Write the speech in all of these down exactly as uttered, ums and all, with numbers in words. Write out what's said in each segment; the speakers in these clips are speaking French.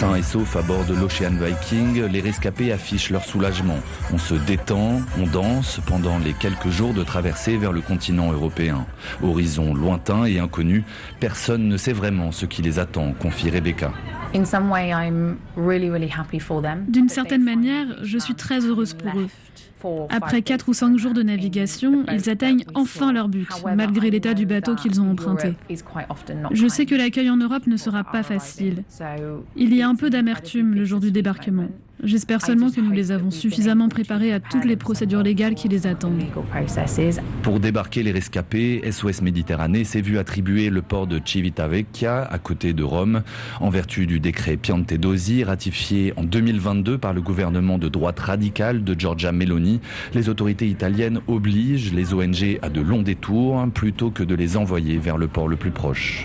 Sains et saufs à bord de l'Ocean Viking, les rescapés affichent leur soulagement. On se détend, on danse pendant les quelques jours de traversée vers le continent européen. Horizon lointain et inconnu, personne ne sait vraiment ce qui les attend, confie Rebecca. D'une certaine manière, je suis très heureuse pour eux. Après quatre ou cinq jours de navigation, ils atteignent enfin leur but, malgré l'état du bateau qu'ils ont emprunté. Je sais que l'accueil en Europe ne sera pas facile. Il y a un peu d'amertume le jour du débarquement. J'espère seulement que nous les avons suffisamment préparés à toutes les procédures légales qui les attendent. Pour débarquer les rescapés, S O S Méditerranée s'est vu attribuer le port de Civitavecchia, à côté de Rome, en vertu du décret Piantedosi, ratifié en deux mille vingt-deux par le gouvernement de droite radicale de Giorgia Meloni. Les autorités italiennes obligent les O N G à de longs détours plutôt que de les envoyer vers le port le plus proche.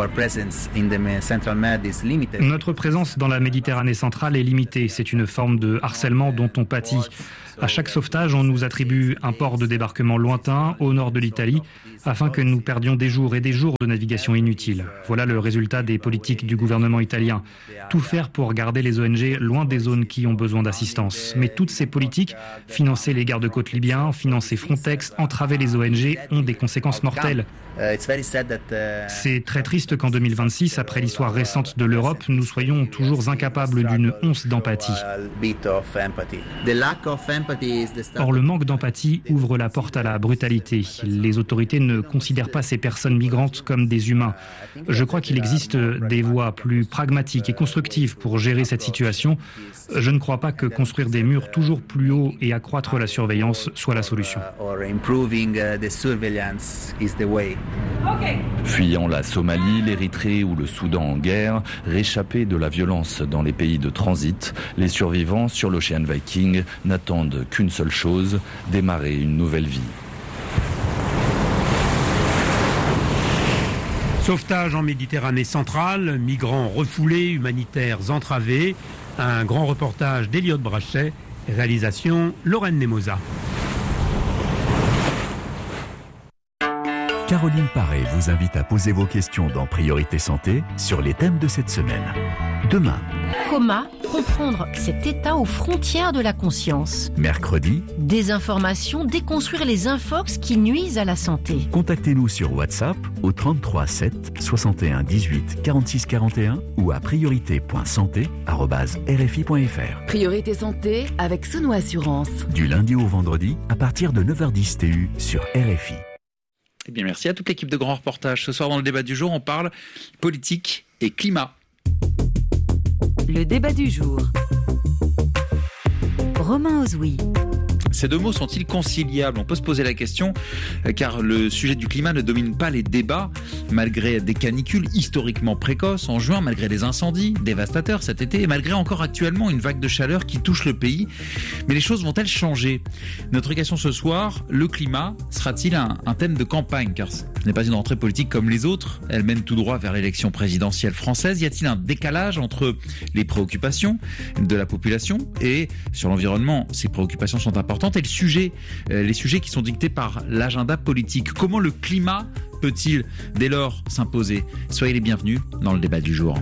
Notre présence dans la Méditerranée centrale est limitée. C'est une forme de harcèlement dont on pâtit. À chaque sauvetage, on nous attribue un port de débarquement lointain au nord de l'Italie afin que nous perdions des jours et des jours de navigation inutile. Voilà le résultat des politiques du gouvernement italien. Tout faire pour garder les O N G loin des zones qui ont besoin d'assistance. Mais toutes ces politiques, financer les gardes-côtes libyens, financer Frontex, entraver les O N G, ont des conséquences mortelles. C'est très triste qu'en deux mille vingt-six, après l'histoire récente de l'Europe, nous soyons toujours incapables d'une once d'empathie. Or, le manque d'empathie ouvre la porte à la brutalité. Les autorités ne considèrent pas ces personnes migrantes comme des humains. Je crois qu'il existe des voies plus pragmatiques et constructives pour gérer cette situation. Je ne crois pas que construire des murs toujours plus hauts et accroître la surveillance soit la solution. Fuyant la Somalie, l'Érythrée ou le Soudan en guerre, réchappés de la violence dans les pays de transit, les survivants sur l'Ocean Viking n'attendent qu'une seule chose, démarrer une nouvelle vie. Sauvetage en Méditerranée centrale, migrants refoulés, humanitaires entravés. Un grand reportage d'Eliott Brachet, réalisation Lorraine Nemosa. Caroline Paré vous invite à poser vos questions dans Priorité Santé sur les thèmes de cette semaine. Demain. Coma, comprendre cet état aux frontières de la conscience. Mercredi. Désinformation, déconstruire les infox qui nuisent à la santé. Contactez-nous sur WhatsApp au trente-trois sept soixante et un dix-huit quarante-six quarante et un ou à priorité point santé arobase r f i point f r. Priorité Santé avec Sono Assurance. Du lundi au vendredi à partir de neuf heures dix T U sur R F I. Eh bien, merci à toute l'équipe de Grand Reportage. Ce soir, dans le débat du jour, on parle politique et climat. Le débat du jour. Romain Ozoui. Ces deux mots sont-ils conciliables ? On peut se poser la question, car le sujet du climat ne domine pas les débats, malgré des canicules historiquement précoces en juin, malgré des incendies dévastateurs cet été, et malgré encore actuellement une vague de chaleur qui touche le pays. Mais les choses vont-elles changer ? Notre question ce soir, le climat sera-t-il un, un thème de campagne ? Car ce n'est pas une rentrée politique comme les autres, elle mène tout droit vers l'élection présidentielle française. Y a-t-il un décalage entre les préoccupations de la population et sur l'environnement ? Ces préoccupations sont importantes. Et le sujet, euh, les sujets qui sont dictés par l'agenda politique. Comment le climat peut-il dès lors s'imposer ? Soyez les bienvenus dans le débat du jour.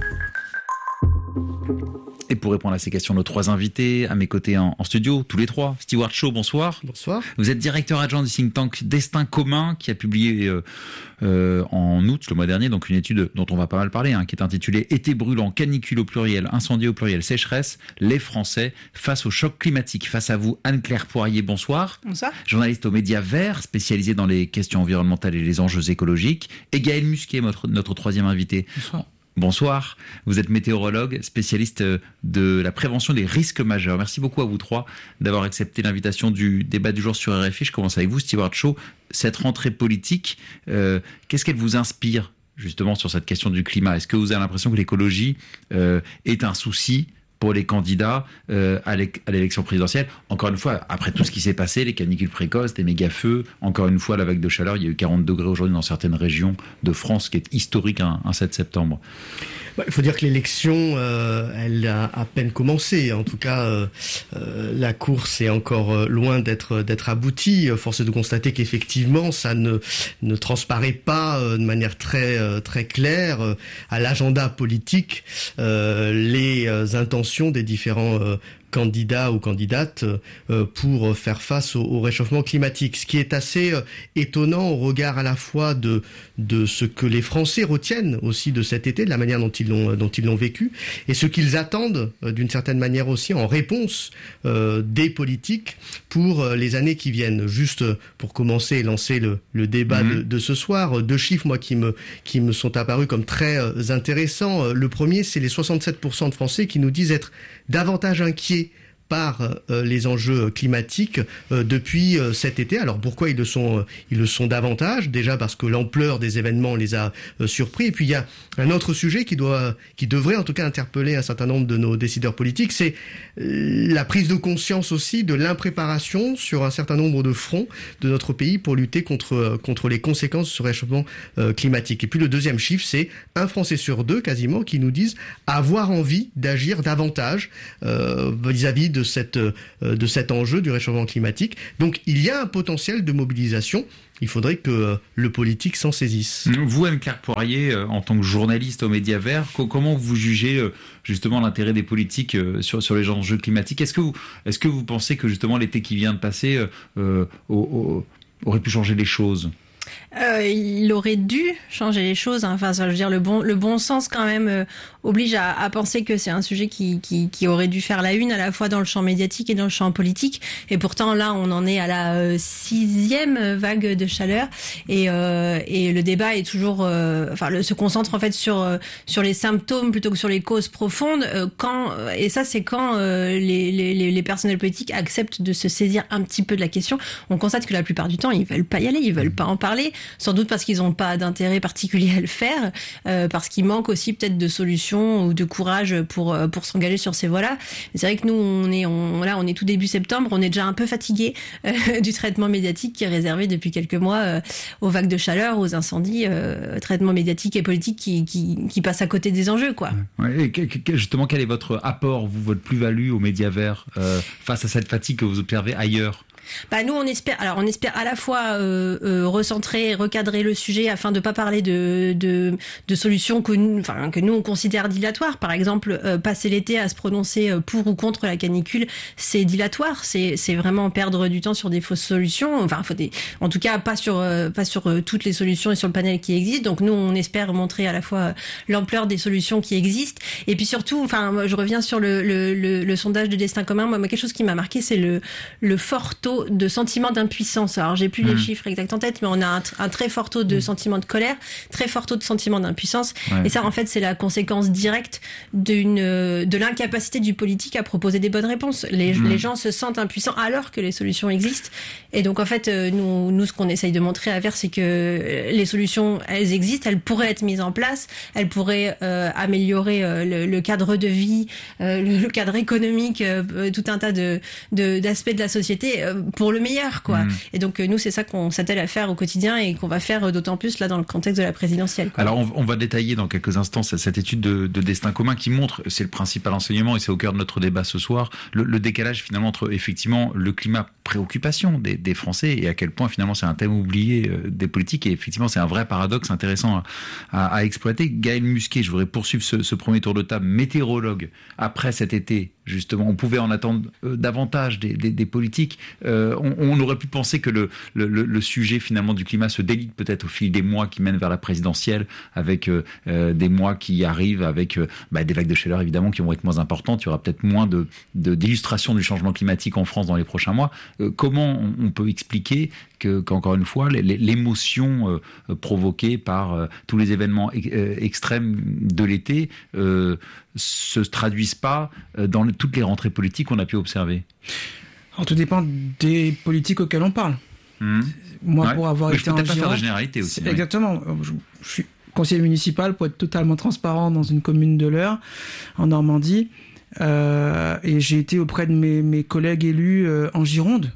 Et pour répondre à ces questions, nos trois invités à mes côtés en, en studio, tous les trois. Stewart Shaw, bonsoir. Bonsoir. Vous êtes directeur adjoint du think tank Destin commun, qui a publié euh, euh, en août, le mois dernier, donc une étude dont on va pas mal parler, hein, qui est intitulée « Été brûlant, canicule au pluriel, incendie au pluriel, sécheresse, les Français face au choc climatique ». Face à vous, Anne-Claire Poirier, bonsoir. Bonsoir. Journaliste aux médias verts, spécialisée dans les questions environnementales et les enjeux écologiques. Et Gaël Musquet, notre, notre troisième invité. Bonsoir. Bonsoir, vous êtes météorologue, spécialiste de la prévention des risques majeurs. Merci beaucoup à vous trois d'avoir accepté l'invitation du débat du jour sur R F I. Je commence avec vous, Stewart Shaw. Cette rentrée politique, euh, qu'est-ce qu'elle vous inspire justement sur cette question du climat ? Est-ce que vous avez l'impression que l'écologie euh, est un souci pour les candidats euh, à l'élection présidentielle. Encore une fois, après tout ce qui s'est passé, les canicules précoces, les méga-feux, encore une fois, la vague de chaleur, il y a eu quarante degrés aujourd'hui dans certaines régions de France, ce qui est historique un, un sept septembre. Bah, il faut dire que l'élection, euh, elle a à peine commencé. En tout cas, euh, euh, la course est encore loin d'être d'être aboutie. Force est de constater qu'effectivement, ça ne ne transparaît pas euh, de manière très euh, très claire euh, à l'agenda politique euh, les euh, intentions des différents euh, candidats ou candidates euh, pour faire face au, au réchauffement climatique. Ce qui est assez euh, étonnant au regard à la fois de de ce que les Français retiennent aussi de cet été, de la manière dont ils l'ont dont ils l'ont vécu, et ce qu'ils attendent euh, d'une certaine manière aussi en réponse euh, des politiques pour euh, les années qui viennent. Juste pour commencer et lancer le, le débat mmh. de, de ce soir, deux chiffres moi qui me qui me sont apparus comme très euh, intéressants. Le premier, c'est les soixante-sept pour cent de Français qui nous disent être davantage inquiets par euh, les enjeux climatiques euh, depuis euh, cet été. Alors pourquoi ils le sont euh, ils le sont davantage? Déjà parce que l'ampleur des événements les a euh, surpris. Et puis il y a un autre sujet qui doit qui devrait en tout cas interpeller un certain nombre de nos décideurs politiques, c'est euh, la prise de conscience aussi de l'impréparation sur un certain nombre de fronts de notre pays pour lutter contre euh, contre les conséquences de ce réchauffement euh, climatique. Et puis le deuxième chiffre, c'est un Français sur deux quasiment qui nous disent avoir envie d'agir davantage euh, vis-à-vis de de cette de cet enjeu du réchauffement climatique. Donc il y a un potentiel de mobilisation. Il faudrait que le politique s'en saisisse. Vous, Anne-Claire Poirier, en tant que journaliste aux Médias Verts, comment vous jugez justement l'intérêt des politiques sur sur les enjeux climatiques? Est-ce que vous est-ce que vous pensez que justement l'été qui vient de passer euh, au, au, aurait pu changer les choses? Euh, il aurait dû changer les choses. Hein. Enfin, ça, je veux dire, le bon, le bon sens quand même euh, oblige à, à penser que c'est un sujet qui, qui, qui aurait dû faire la une à la fois dans le champ médiatique et dans le champ politique. Et pourtant, là, on en est à la euh, sixième vague de chaleur et, euh, et le débat est toujours, euh, enfin, le, se concentre en fait sur euh, sur les symptômes plutôt que sur les causes profondes. Euh, quand et ça, c'est quand euh, les, les les personnels politiques acceptent de se saisir un petit peu de la question. On constate que la plupart du temps, ils veulent pas y aller, ils veulent pas en parler. Sans doute parce qu'ils n'ont pas d'intérêt particulier à le faire, euh, parce qu'il manque aussi peut-être de solutions ou de courage pour pour s'engager sur ces voies-là. C'est vrai que nous, on est on, là, on est tout début septembre, on est déjà un peu fatigué euh, du traitement médiatique qui est réservé depuis quelques mois euh, aux vagues de chaleur, aux incendies, euh, traitement médiatique et politique qui qui, qui passe à côté des enjeux, quoi. Ouais, et que, que, justement, quel est votre apport, vous, votre plus-value aux Médias Verts euh, face à cette fatigue que vous observez ailleurs? Bah nous on espère alors on espère à la fois euh, euh, recentrer, recadrer le sujet afin de pas parler de de, de solutions que nous enfin que nous on considère dilatoires. Par exemple, euh, passer l'été à se prononcer pour ou contre la canicule, c'est dilatoire, c'est c'est vraiment perdre du temps sur des fausses solutions. Enfin, faut des, en tout cas pas sur euh, pas sur euh, toutes les solutions et sur le panel qui existe. Donc nous on espère montrer à la fois l'ampleur des solutions qui existent et puis surtout, enfin je reviens sur le le le, le sondage de Destin commun. Moi, quelque chose qui m'a marqué, c'est le le fort taux de sentiment d'impuissance. Alors, j'ai plus mmh. les chiffres exacts en tête, mais on a un, un très fort taux de mmh. sentiment de colère, très fort taux de sentiment d'impuissance. Ouais. Et ça, en fait, c'est la conséquence directe d'une, de l'incapacité du politique à proposer des bonnes réponses. Les, mmh. les gens se sentent impuissants alors que les solutions existent. Et donc, en fait, nous, nous ce qu'on essaye de montrer à Vert, c'est que les solutions, elles existent, elles pourraient être mises en place, elles pourraient euh, améliorer euh, le, le cadre de vie, euh, le, le cadre économique, euh, tout un tas de, de, d'aspects de la société euh, pour le meilleur, quoi. Mmh. Et donc, nous, c'est ça qu'on s'attelle à faire au quotidien et qu'on va faire d'autant plus là dans le contexte de la présidentielle, quoi. Alors, on, on va détailler dans quelques instants cette étude de, de Destin commun qui montre, c'est le principal enseignement et c'est au cœur de notre débat ce soir, le, le décalage finalement entre effectivement le climat préoccupation des, des Français et à quel point finalement c'est un thème oublié euh, des politiques et effectivement c'est un vrai paradoxe intéressant à, à, à exploiter. Gaël Musquet, je voudrais poursuivre ce, ce premier tour de table, météorologue. Après cet été, justement, on pouvait en attendre euh, davantage des, des, des politiques. Euh, on, on aurait pu penser que le, le, le sujet finalement du climat se délite peut-être au fil des mois qui mènent vers la présidentielle, avec euh, euh, des mois qui arrivent, avec euh, bah, des vagues de chaleur évidemment qui vont être moins importantes. Il y aura peut-être moins de, de d'illustration du changement climatique en France dans les prochains mois. Euh, comment on, on peut expliquer que, qu'encore une fois, l'émotion euh, provoquée par euh, tous les événements ex- euh, extrêmes de l'été euh, se traduisent pas dans le, toutes les rentrées politiques qu'on a pu observer? Alors, tout dépend des politiques auxquelles on parle. Mmh. Moi, ouais. pour avoir Mais été je peux en peut-être pas faire de généralité aussi. Oui. Exactement. Je, je suis conseiller municipal pour être totalement transparent dans une commune de l'Eure, en Normandie. Euh, et j'ai été auprès de mes, mes collègues élus euh, en Gironde,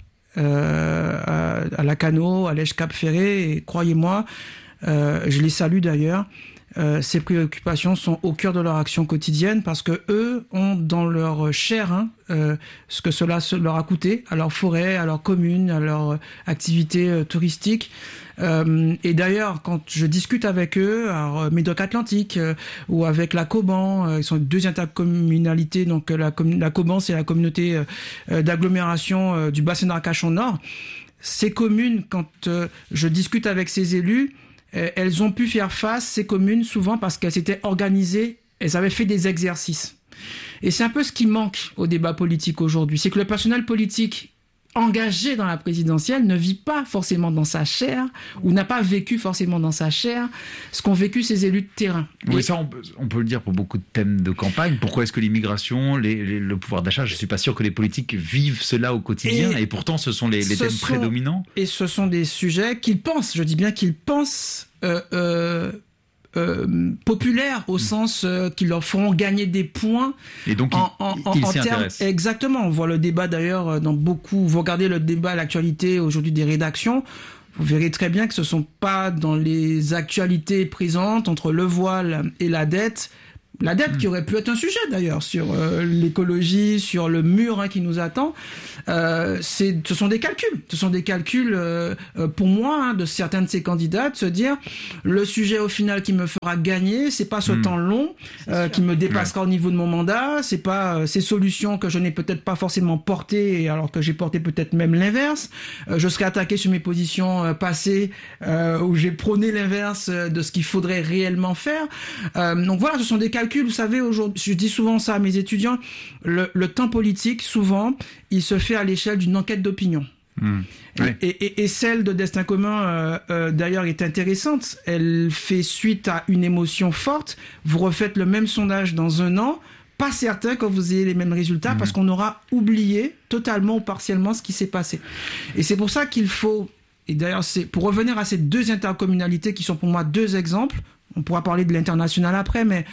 euh, à, à Lacanau, à Lège-Cap-Ferré, et croyez-moi, euh, je les salue d'ailleurs, euh, ces préoccupations sont au cœur de leur action quotidienne parce que eux ont dans leur chair hein, euh, ce que cela leur a coûté à leur forêt, à leur commune, à leur activité euh, touristique. Euh, et d'ailleurs, quand je discute avec eux, alors Médoc-Atlantique euh, ou avec la Coban, euh, ils sont deux intercommunalités, donc la, la Coban c'est la communauté euh, d'agglomération euh, du bassin d'Arcachon Nord. Ces communes, quand euh, je discute avec ces élus, euh, elles ont pu faire face, ces communes, souvent parce qu'elles s'étaient organisées, elles avaient fait des exercices. Et c'est un peu ce qui manque au débat politique aujourd'hui, c'est que le personnel politique engagé dans la présidentielle ne vit pas forcément dans sa chair ou n'a pas vécu forcément dans sa chair ce qu'ont vécu ces élus de terrain. Oui, et ça on peut, on peut le dire pour beaucoup de thèmes de campagne. Pourquoi est-ce que l'immigration, les, les, le pouvoir d'achat, je ne suis pas sûr que les politiques vivent cela au quotidien et, et pourtant ce sont les, les thèmes sont, prédominants. Et ce sont des sujets qu'ils pensent, je dis bien qu'ils pensent euh, euh, Euh, populaires au sens euh, qui leur feront gagner des points. Et donc en, en, en, ils en s'y termes, intéressent. Exactement. On voit le débat d'ailleurs dans beaucoup. Vous regardez le débat à l'actualité aujourd'hui des rédactions. Vous verrez très bien que ce sont pas dans les actualités présentes entre le voile et la dette. La dette mmh. qui aurait pu être un sujet d'ailleurs sur euh, l'écologie, sur le mur hein, qui nous attend. Euh, c'est, ce sont des calculs. Ce sont des calculs euh, euh, pour moi hein, de certains de ces candidats de se dire le sujet au final qui me fera gagner, c'est pas ce mmh. temps long euh, qui me dépassera ouais. au niveau de mon mandat, c'est pas euh, ces solutions que je n'ai peut-être pas forcément portées alors que j'ai porté peut-être même l'inverse. Euh, je serai attaqué sur mes positions euh, passées euh, où j'ai prôné l'inverse de ce qu'il faudrait réellement faire. Euh, donc voilà, ce sont des calculs. Vous savez, aujourd'hui, je dis souvent ça à mes étudiants, le, le temps politique, souvent, il se fait à l'échelle d'une enquête d'opinion. Mmh. Oui. Et, et, et celle de Destin commun, euh, euh, d'ailleurs, est intéressante. Elle fait suite à une émotion forte. Vous refaites le même sondage dans un an, pas certain que vous ayez les mêmes résultats mmh. parce qu'on aura oublié totalement ou partiellement ce qui s'est passé. Et c'est pour ça qu'il faut... Et d'ailleurs, c'est pour revenir à ces deux intercommunalités qui sont pour moi deux exemples, on pourra parler de l'international après, mais...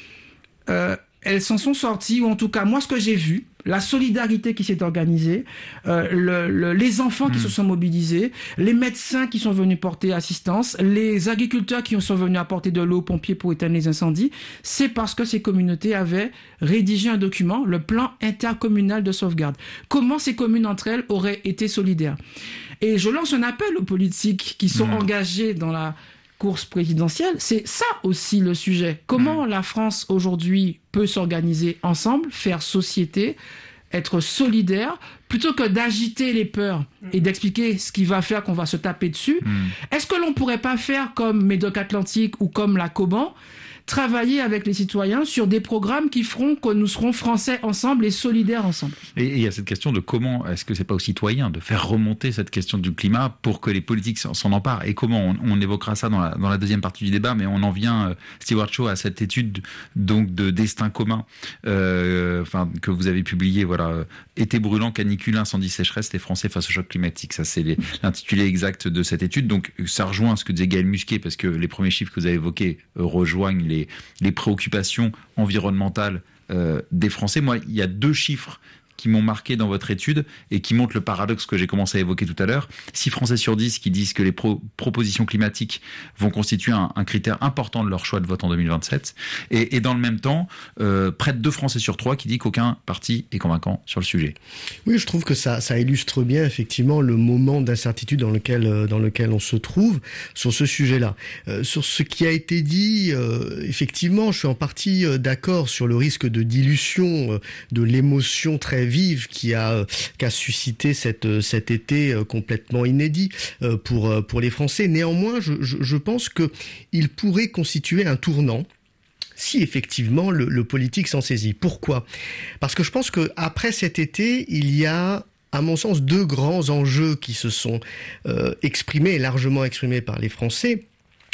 Euh, elles s'en sont sorties, ou en tout cas, moi, ce que j'ai vu, la solidarité qui s'est organisée, euh, le, le, les enfants mmh. qui se sont mobilisés, les médecins qui sont venus porter assistance, les agriculteurs qui sont venus apporter de l'eau aux pompiers pour éteindre les incendies, c'est parce que ces communautés avaient rédigé un document, le plan intercommunal de sauvegarde. Comment ces communes entre elles auraient été solidaires. Et je lance un appel aux politiques qui sont mmh. engagés dans la course présidentielle, c'est ça aussi le sujet. Comment mmh. la France aujourd'hui peut s'organiser ensemble, faire société, être solidaire, plutôt que d'agiter les peurs mmh. et d'expliquer ce qui va faire qu'on va se taper dessus. Mmh. Est-ce que l'on pourrait pas faire comme Médoc-Atlantique ou comme la Coban, travailler avec les citoyens sur des programmes qui feront que nous serons français ensemble et solidaires ensemble. Et il y a cette question de comment est-ce que c'est pas aux citoyens de faire remonter cette question du climat pour que les politiques s'en emparent. Et comment on, on évoquera ça dans la, dans la deuxième partie du débat, mais on en vient, euh, Stewart Shaw, à cette étude donc de destin commun, euh, enfin que vous avez publié, voilà, euh, été brûlant, canicule, incendie, sécheresse, les Français face au choc climatique. Ça c'est les, l'intitulé exact de cette étude. Donc ça rejoint ce que disait Gaël Musquet, parce que les premiers chiffres que vous avez évoqués euh, rejoignent les Les, les préoccupations environnementales euh, des Français. Moi, il y a deux chiffres qui m'ont marqué dans votre étude et qui montrent le paradoxe que j'ai commencé à évoquer tout à l'heure. six Français sur dix qui disent que les pro- propositions climatiques vont constituer un, un critère important de leur choix de vote en deux mille vingt-sept. Et, et dans le même temps, euh, près de deux Français sur trois qui disent qu'aucun parti est convaincant sur le sujet. Oui, je trouve que ça, ça illustre bien effectivement le moment d'incertitude dans lequel, dans lequel on se trouve sur ce sujet-là. Euh, sur ce qui a été dit, euh, effectivement, je suis en partie d'accord sur le risque de dilution euh, de l'émotion très vive qui a, qui a suscité cette, cet été complètement inédit pour, pour les Français. Néanmoins, je, je, je pense qu'il pourrait constituer un tournant si effectivement le, le politique s'en saisit. Pourquoi ? Parce que je pense qu'après cet été, il y a, à mon sens, deux grands enjeux qui se sont euh, exprimés, largement exprimés par les Français.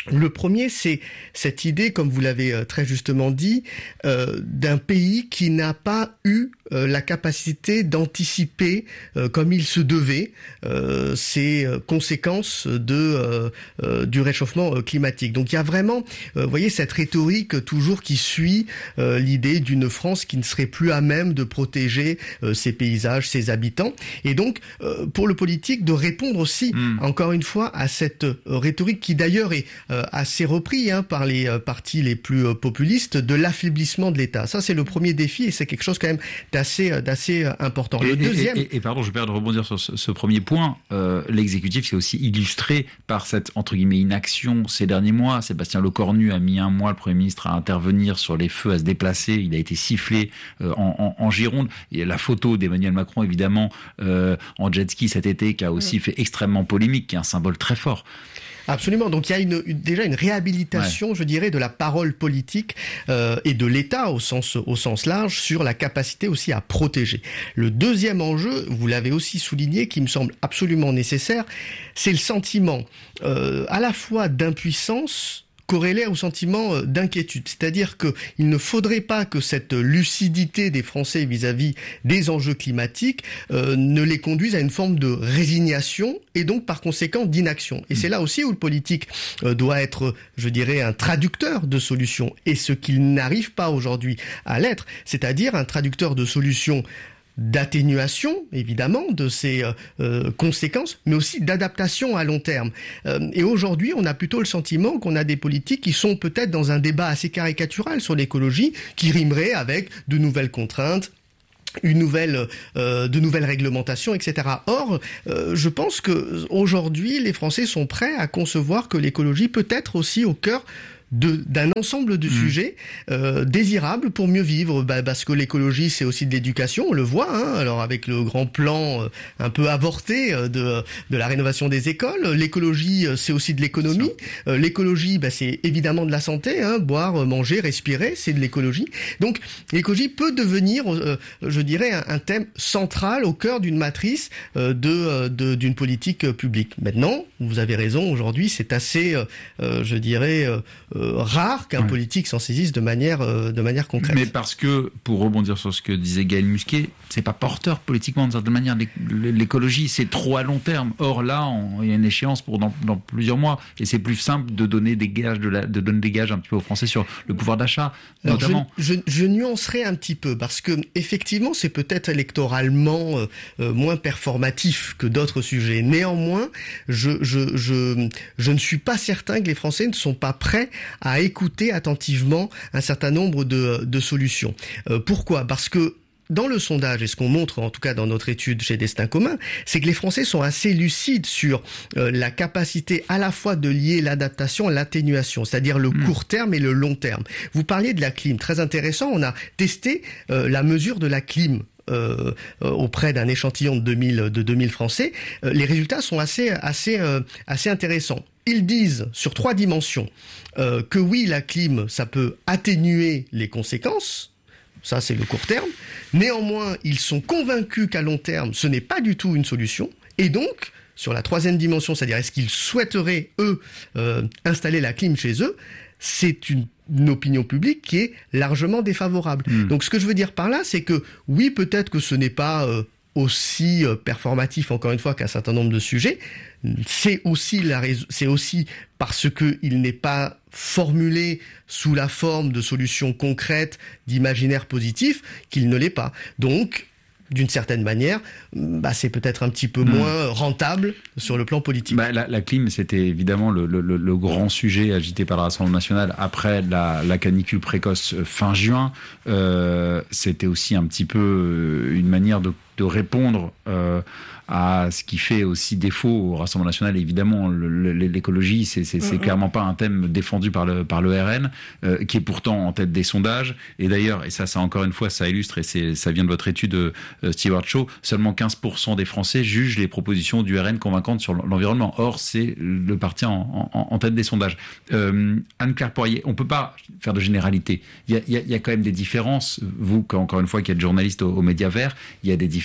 Le premier, c'est cette idée, comme vous l'avez très justement dit, euh, d'un pays qui n'a pas eu euh, la capacité d'anticiper euh, comme il se devait euh, ces conséquences de euh, euh, du réchauffement climatique. Donc il y a vraiment, euh, vous voyez, cette rhétorique toujours qui suit euh, l'idée d'une France qui ne serait plus à même de protéger euh, ses paysages, ses habitants. Et donc, euh, pour le politique, de répondre aussi, mmh. encore une fois, à cette euh, rhétorique qui d'ailleurs est euh, assez repris hein, par les euh, partis les plus euh, populistes, de l'affaiblissement de l'État. Ça, c'est le premier défi et c'est quelque chose quand même d'assez, euh, d'assez euh, important. Et, le deuxième... et, et, et pardon, je vais rebondir sur ce, ce premier point. Euh, l'exécutif s'est aussi illustré par cette, entre guillemets, inaction ces derniers mois. Sébastien Lecornu a mis un mois, le Premier ministre, à intervenir sur les feux, à se déplacer. Il a été sifflé euh, en, en, en Gironde. Il y a la photo d'Emmanuel Macron, évidemment, euh, en jet ski cet été, qui a aussi mmh. fait extrêmement polémique, qui est un symbole très fort. Absolument. Donc il y a une, une, déjà une réhabilitation, ouais. je dirais, de la parole politique euh, et de l'État au sens, au sens large sur la capacité aussi à protéger. Le deuxième enjeu, vous l'avez aussi souligné, qui me semble absolument nécessaire, c'est le sentiment euh, à la fois d'impuissance corrélé au sentiment d'inquiétude. C'est-à-dire qu'il ne faudrait pas que cette lucidité des Français vis-à-vis des enjeux climatiques euh, ne les conduise à une forme de résignation et donc par conséquent d'inaction. Et mmh. c'est là aussi où le politique euh, doit être, je dirais, un traducteur de solutions. Et ce qu'il n'arrive pas aujourd'hui à l'être, c'est-à-dire un traducteur de solutions d'atténuation, évidemment, de ces euh, conséquences, mais aussi d'adaptation à long terme. Euh, et aujourd'hui, on a plutôt le sentiment qu'on a des politiques qui sont peut-être dans un débat assez caricatural sur l'écologie, qui rimerait avec de nouvelles contraintes, une nouvelle, euh, de nouvelles réglementations, et cetera. Or, euh, je pense que aujourd'hui, les Français sont prêts à concevoir que l'écologie peut être aussi au cœur De, d'un ensemble de mmh. sujets euh, désirables pour mieux vivre, bah, parce que l'écologie c'est aussi de l'éducation, on le voit, hein, alors avec le grand plan euh, un peu avorté euh, de, de la rénovation des écoles, l'écologie euh, c'est aussi de l'économie, euh, l'écologie bah, c'est évidemment de la santé, hein, boire, manger, respirer, c'est de l'écologie, donc l'écologie peut devenir, euh, je dirais, un, un thème central au cœur d'une matrice euh, de, de, d'une politique publique. Maintenant, vous avez raison, aujourd'hui c'est assez, euh, je dirais, euh, Euh, rare qu'un ouais. politique s'en saisisse de manière, euh, de manière concrète. Mais parce que, pour rebondir sur ce que disait Gaël Musquet, c'est pas porteur politiquement d'une certaine manière. L'écologie, c'est trop à long terme. Or là, on, il y a une échéance pour dans, dans plusieurs mois, et c'est plus simple de donner des gages, de, la, de donner des gages un petit peu aux Français sur le pouvoir d'achat, Alors notamment. Je, je, je nuancerai un petit peu parce que effectivement, c'est peut-être électoralement euh, moins performatif que d'autres sujets. Néanmoins, je, je, je, je ne suis pas certain que les Français ne sont pas prêts à écouter attentivement un certain nombre de, de solutions. Euh, pourquoi ? Parce que dans le sondage, et ce qu'on montre en tout cas dans notre étude chez Destin Commun, c'est que les Français sont assez lucides sur euh, la capacité à la fois de lier l'adaptation à l'atténuation, c'est-à-dire le mmh. court terme et le long terme. Vous parliez de la clim, très intéressant, on a testé euh, la mesure de la clim. Euh, euh, auprès d'un échantillon de deux mille, de deux mille Français, euh, les résultats sont assez, assez, euh, assez intéressants. Ils disent sur trois dimensions euh, que oui, la clim, ça peut atténuer les conséquences. Ça, c'est le court terme. Néanmoins, ils sont convaincus qu'à long terme, ce n'est pas du tout une solution. Et donc, sur la troisième dimension, c'est-à-dire est-ce qu'ils souhaiteraient, eux, euh, installer la clim chez eux, c'est une une opinion publique qui est largement défavorable. Mmh. Donc ce que je veux dire par là, c'est que oui, peut-être que ce n'est pas euh, aussi euh, performatif, encore une fois, qu'un certain nombre de sujets, c'est aussi, la raison, c'est aussi parce qu'il n'est pas formulé sous la forme de solutions concrètes, d'imaginaire positif, qu'il ne l'est pas. Donc, d'une certaine manière, bah, c'est peut-être un petit peu mmh. moins rentable sur le plan politique. Bah, la, la clim, c'était évidemment le, le, le grand sujet agité par le Rassemblement national après la, la canicule précoce fin juin. Euh, c'était aussi un petit peu une manière de, de répondre euh, à ce qui fait aussi défaut au Rassemblement national. Évidemment, le, le, l'écologie, c'est, c'est, c'est mmh. clairement pas un thème défendu par le, par le R N, euh, qui est pourtant en tête des sondages. Et d'ailleurs, et ça, ça encore une fois, ça illustre, et c'est, ça vient de votre étude, euh, Stewart Shaw, seulement quinze pour cent des Français jugent les propositions du R N convaincantes sur l'environnement. Or, c'est le parti en, en, en tête des sondages. Euh, Anne-Claire Poirier, on peut pas faire de généralité. Il y a, il y a, il y a quand même des différences. Vous, encore une fois, qui êtes journaliste aux, aux Médias Verts, il y a des différences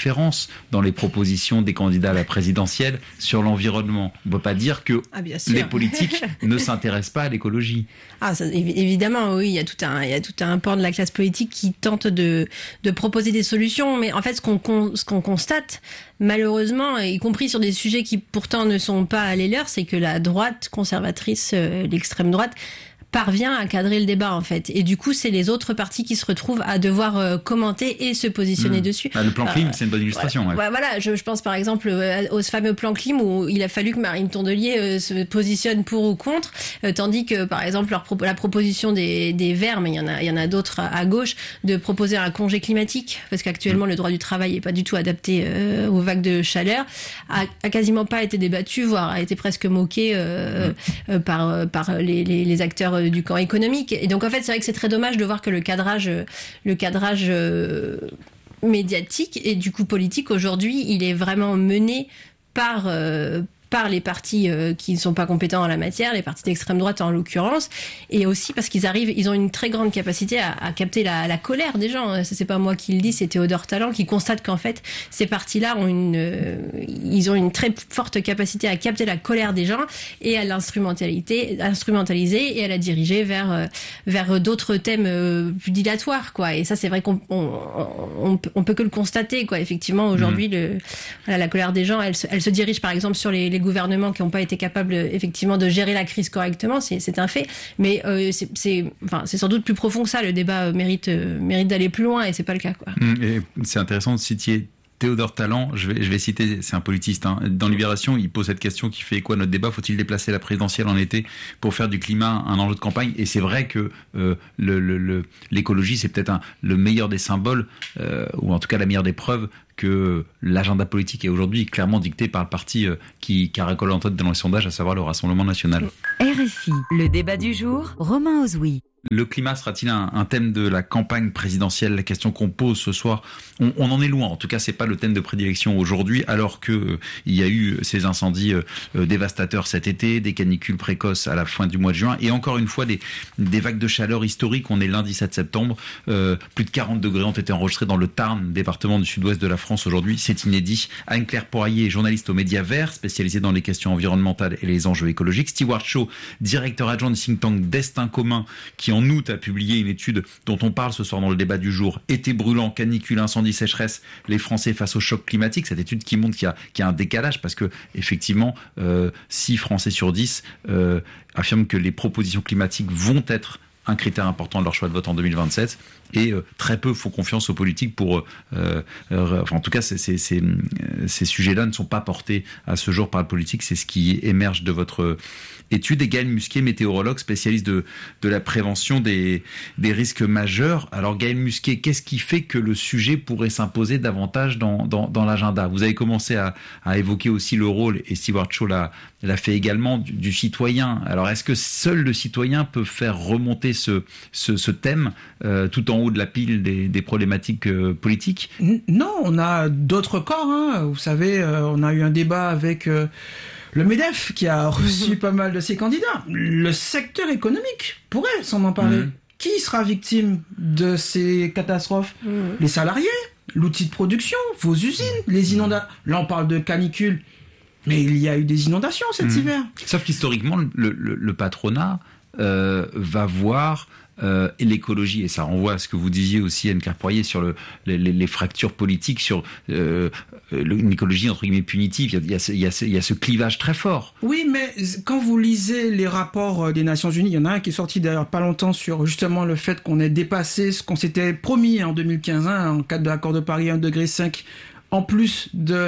différence dans les propositions des candidats à la présidentielle sur l'environnement. On ne peut pas dire que ah, bien sûr. les politiques ne s'intéressent pas à l'écologie. Ah, ça, évidemment, oui, il y a tout un, il y a tout un pan de la classe politique qui tente de, de proposer des solutions. Mais en fait, ce qu'on, ce qu'on constate, malheureusement, y compris sur des sujets qui pourtant ne sont pas les leurs, c'est que la droite conservatrice, euh, l'extrême droite, parvient à cadrer le débat en fait, et du coup c'est les autres partis qui se retrouvent à devoir euh, commenter et se positionner mmh. dessus. Ah, le plan Clim, euh, c'est une bonne illustration. Voilà, ouais. voilà je, je pense par exemple euh, au fameux plan Clim où il a fallu que Marine Tondelier euh, se positionne pour ou contre, euh, tandis que par exemple leur pro- la proposition des, des Verts, mais il y en a, il y en a d'autres à, à gauche, de proposer un congé climatique, parce qu'actuellement mmh. le droit du travail est pas du tout adapté euh, aux vagues de chaleur, a, a quasiment pas été débattu, voire a été presque moqué euh, mmh. euh, par, par les, les, les acteurs du camp économique. Et donc en fait c'est vrai que c'est très dommage de voir que le cadrage le cadrage euh, médiatique et du coup politique aujourd'hui il est vraiment mené par euh, par les partis euh, qui ne sont pas compétents en la matière, les partis d'extrême droite en l'occurrence, et aussi parce qu'ils arrivent, ils ont une très grande capacité à, à capter la, la colère des gens. Ça, c'est pas moi qui le dis, c'est Théodore Tallant qui constate qu'en fait ces partis-là ont une, euh, ils ont une très forte capacité à capter la colère des gens et à l'instrumentalité, instrumentaliser et à la diriger vers euh, vers d'autres thèmes euh, plus dilatoires, quoi. Et ça, c'est vrai qu'on on, on, on peut que le constater, quoi. Effectivement, aujourd'hui, mmh. le, voilà, la colère des gens, elle se, elle se dirige par exemple sur les, les gouvernements qui n'ont pas été capables effectivement de gérer la crise correctement, c'est, c'est un fait, mais euh, c'est, c'est, enfin, c'est sans doute plus profond que ça. Le débat mérite, euh, mérite d'aller plus loin et c'est pas le cas, quoi. Et c'est intéressant de citer Théodore Tallant, je vais, je vais citer, c'est un politiste, hein. Dans Libération, il pose cette question qui fait quoi notre débat, faut-il déplacer la présidentielle en été pour faire du climat un enjeu de campagne? Et c'est vrai que euh, le, le, le, l'écologie, c'est peut-être un, le meilleur des symboles, euh, ou en tout cas la meilleure des preuves que l'agenda politique est aujourd'hui clairement dicté par le parti euh, qui caracole en tête dans les sondages, à savoir le Rassemblement national. R F I, le débat du jour, Romain Ozoui. Le climat sera-t-il un, un thème de la campagne présidentielle? La question qu'on pose ce soir, on, on en est loin. En tout cas, c'est pas le thème de prédilection aujourd'hui, alors que euh, il y a eu ces incendies euh, dévastateurs cet été, des canicules précoces à la fin du mois de juin, et encore une fois des, des vagues de chaleur historiques. On est lundi sept septembre, euh, plus de quarante degrés ont été enregistrés dans le Tarn, département du sud-ouest de la France aujourd'hui. C'est inédit. Anne-Claire Poirier, journaliste aux médias verts, spécialisée dans les questions environnementales et les enjeux écologiques. Stewart Shaw, directeur adjoint du think tank Destin commun, qui en août a publié une étude dont on parle ce soir dans le débat du jour. Été brûlant, canicule, incendie, sécheresse, les Français face au choc climatique. Cette étude qui montre qu'il y a, qu'il y a un décalage parce que effectivement, euh, six Français sur dix euh, affirment que les propositions climatiques vont être un critère important de leur choix de vote en deux mille vingt-sept, et euh, très peu font confiance aux politiques pour... Euh, euh, enfin, en tout cas, ces, ces, ces, ces sujets-là ne sont pas portés à ce jour par la politique. C'est ce qui émerge de votre étude. Et Gaël Musquet, météorologue, spécialiste de, de la prévention des, des risques majeurs. Alors Gaël Musquet, qu'est-ce qui fait que le sujet pourrait s'imposer davantage dans, dans, dans l'agenda? Vous avez commencé à, à évoquer aussi le rôle, et Stewart Shaw l'a, l'a fait également, du, du citoyen. Alors est-ce que seul le citoyen peut faire remonter ce, ce, ce thème euh, tout en haut de la pile des, des problématiques euh, politiques? Non, on a d'autres corps. Hein. Vous savez, euh, on a eu un débat avec euh, le MEDEF qui a reçu mmh. pas mal de ses candidats. Le secteur économique pourrait s'en emparer. Mmh. Qui sera victime de ces catastrophes? mmh. Les salariés, l'outil de production, vos usines, les inondations. Là, on parle de canicule. Mais il y a eu des inondations cet mmh. hiver. Sauf qu'historiquement, le, le, le patronat euh, va voir euh, l'écologie, et ça renvoie à ce que vous disiez aussi, Anne-Claire Poirier, sur le, les, les fractures politiques, sur euh, une écologie entre guillemets punitive. Il y, a, il, y a ce, il, y a ce, il y a ce clivage très fort. Oui, mais quand vous lisez les rapports des Nations Unies, il y en a un qui est sorti d'ailleurs pas longtemps sur justement le fait qu'on ait dépassé ce qu'on s'était promis en deux mille quinze, hein, en cadre de l'accord de Paris un degré cinq. En plus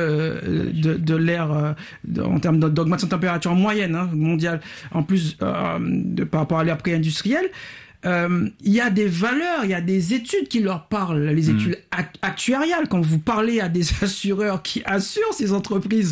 de, de, de l'ère, de, en termes d'augmentation de température moyenne hein, mondiale, en plus euh, de, par rapport à l'ère pré-industrielle, euh, il y a des valeurs, il y a des études qui leur parlent, les études mmh. actuariales. Quand vous parlez à des assureurs qui assurent ces entreprises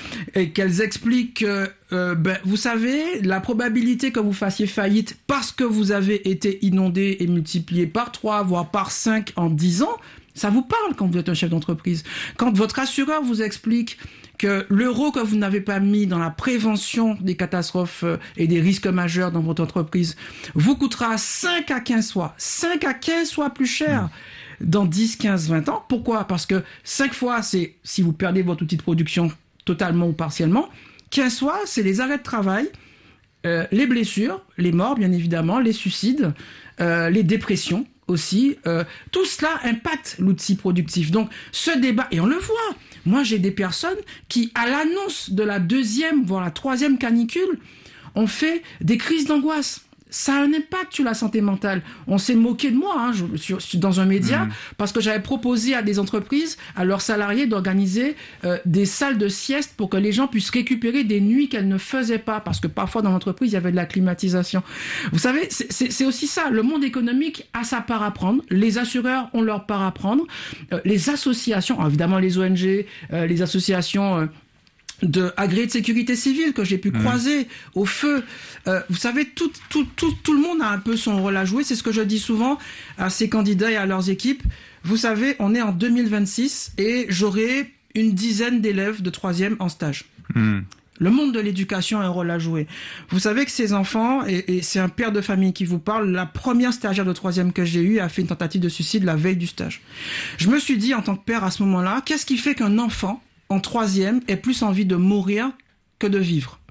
et qu'elles expliquent que, euh, ben, vous savez, la probabilité que vous fassiez faillite parce que vous avez été inondé est multipliée par trois, voire par cinq en dix ans, ça vous parle quand vous êtes un chef d'entreprise. Quand votre assureur vous explique que l'euro que vous n'avez pas mis dans la prévention des catastrophes et des risques majeurs dans votre entreprise vous coûtera cinq à quinze fois, cinq à quinze fois plus cher. dans dix, quinze, vingt ans. Pourquoi ? Parce que cinq fois, c'est si vous perdez votre outil de production totalement ou partiellement. quinze fois, c'est les arrêts de travail, euh, les blessures, les morts, bien évidemment, les suicides, euh, les dépressions aussi. Euh, tout cela impacte l'outil productif. Donc, ce débat, et on le voit, moi, j'ai des personnes qui, à l'annonce de la deuxième, voire la troisième canicule, ont fait des crises d'angoisse. Ça a un impact sur la santé mentale. On s'est moqué de moi hein, je, sur, sur, dans un média mmh. parce que j'avais proposé à des entreprises, à leurs salariés, d'organiser euh, des salles de sieste pour que les gens puissent récupérer des nuits qu'elles ne faisaient pas, parce que parfois dans l'entreprise, il y avait de la climatisation. Vous savez, c'est, c'est, c'est aussi ça. Le monde économique a sa part à prendre. Les assureurs ont leur part à prendre. Euh, les associations, évidemment les O N G, euh, les associations... Euh, de agréés de sécurité civile que j'ai pu mmh. croiser au feu. Euh, vous savez, tout, tout, tout, tout le monde a un peu son rôle à jouer. C'est ce que je dis souvent à ces candidats et à leurs équipes. Vous savez, on est en deux mille vingt-six et j'aurai une dizaine d'élèves de troisième en stage. Mmh. Le monde de l'éducation a un rôle à jouer. Vous savez que ces enfants, et, et c'est un père de famille qui vous parle, la première stagiaire de troisième que j'ai eue a fait une tentative de suicide la veille du stage. Je me suis dit, en tant que père à ce moment-là, qu'est-ce qui fait qu'un enfant en troisième, ait plus envie de mourir que de vivre.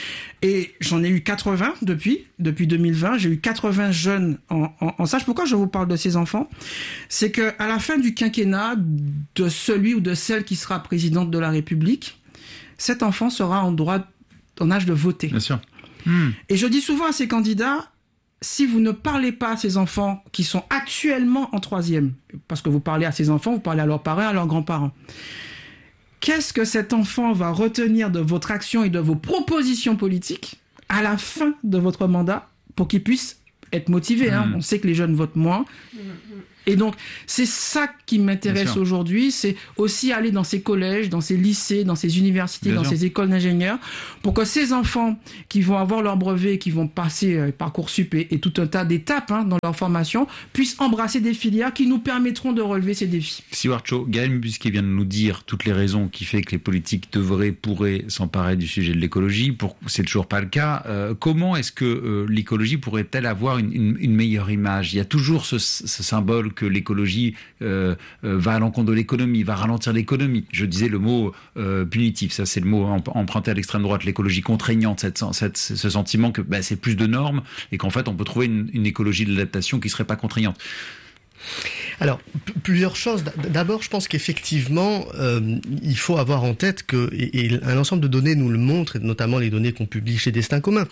Et j'en ai eu quatre-vingts depuis, depuis deux mille vingt, j'ai eu quatre-vingts jeunes en, en, en stage. Pourquoi je vous parle de ces enfants ? C'est qu'à la fin du quinquennat de celui ou de celle qui sera présidente de la République, cet enfant sera en droit, en âge de voter. Bien sûr. Mmh. Et je dis souvent à ces candidats, si vous ne parlez pas à ces enfants qui sont actuellement en troisième, parce que vous parlez à ces enfants, vous parlez à leurs parents, à leurs grands-parents, qu'est-ce que cet enfant va retenir de votre action et de vos propositions politiques à la fin de votre mandat pour qu'il puisse être motivé hein. mmh. On sait que les jeunes votent moins. Mmh. Et donc, c'est ça qui m'intéresse aujourd'hui, c'est aussi aller dans ces collèges, dans ces lycées, dans ces universités, Bien dans sûr. ces écoles d'ingénieurs, pour que ces enfants qui vont avoir leur brevet, qui vont passer euh, Parcoursup et, et tout un tas d'étapes hein, dans leur formation, puissent embrasser des filières qui nous permettront de relever ces défis. Stewart Chaud, Gaël Mbusquet vient de nous dire toutes les raisons qui fait que les politiques devraient, pourraient s'emparer du sujet de l'écologie. Pour, c'est toujours pas le cas. Euh, comment est-ce que euh, l'écologie pourrait-elle avoir une, une, une meilleure image ? Il y a toujours ce, ce symbole que l'écologie euh, euh, va à l'encontre de l'économie, va ralentir l'économie. Je disais le mot euh, punitif, ça c'est le mot emprunté à l'extrême droite, l'écologie contraignante, cette, cette, ce sentiment que bah, c'est plus de normes et qu'en fait on peut trouver une, une écologie de l'adaptation qui serait pas contraignante. Alors, p- plusieurs choses. D'abord, je pense qu'effectivement, euh, il faut avoir en tête que, et, et un ensemble de données nous le montre, et notamment les données qu'on publie chez Destin Commun,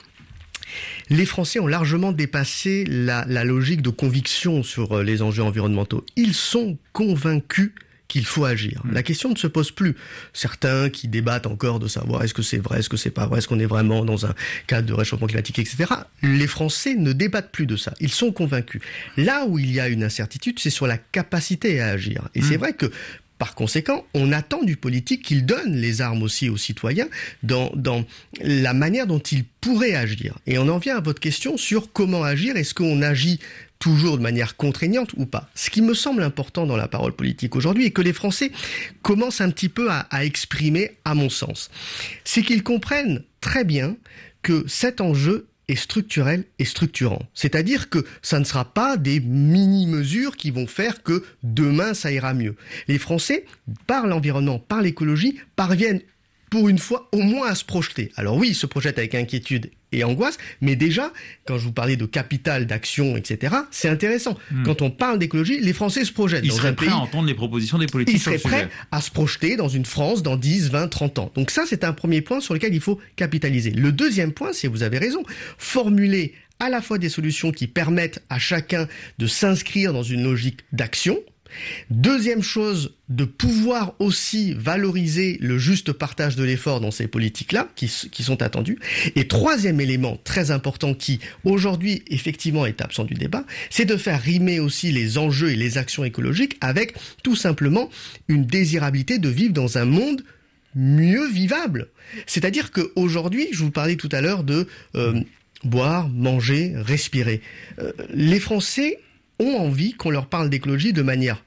les Français ont largement dépassé la, la logique de conviction sur les enjeux environnementaux. Ils sont convaincus qu'il faut agir. Mmh. La question ne se pose plus. Certains qui débattent encore de savoir est-ce que c'est vrai, est-ce que c'est pas vrai, est-ce qu'on est vraiment dans un cadre de réchauffement climatique, et cetera. Les Français ne débattent plus de ça. Ils sont convaincus. Là où il y a une incertitude, c'est sur la capacité à agir. Et mmh. c'est vrai que par conséquent, on attend du politique qu'il donne les armes aussi aux citoyens dans, dans la manière dont ils pourraient agir. Et on en vient à votre question sur comment agir. Est-ce qu'on agit toujours de manière contraignante ou pas ? Ce qui me semble important dans la parole politique aujourd'hui et que les Français commencent un petit peu à, à exprimer, à mon sens, c'est qu'ils comprennent très bien que cet enjeu est structurel et structurant. C'est-à-dire que ça ne sera pas des mini-mesures qui vont faire que demain ça ira mieux. Les Français, par l'environnement, par l'écologie, parviennent pour une fois au moins à se projeter. Alors oui, ils se projettent avec inquiétude et angoisse, mais déjà, quand je vous parlais de capital, d'action, et cetera, c'est intéressant. Mmh. Quand on parle d'écologie, les Français se projettent ils dans un seraient pays... prêts à entendre les propositions des politiques. Ils seraient prêts à se projeter dans une France dans dix, vingt, trente ans. Donc ça, c'est un premier point sur lequel il faut capitaliser. Le deuxième point, c'est, vous avez raison, formuler à la fois des solutions qui permettent à chacun de s'inscrire dans une logique d'action. Deuxième chose, de pouvoir aussi valoriser le juste partage de l'effort dans ces politiques-là, qui, qui sont attendues. Et troisième élément très important qui, aujourd'hui, effectivement, est absent du débat, c'est de faire rimer aussi les enjeux et les actions écologiques avec, tout simplement, une désirabilité de vivre dans un monde mieux vivable. C'est-à-dire qu'aujourd'hui, je vous parlais tout à l'heure de euh, boire, manger, respirer. Euh, les Français ont envie qu'on leur parle d'écologie de manière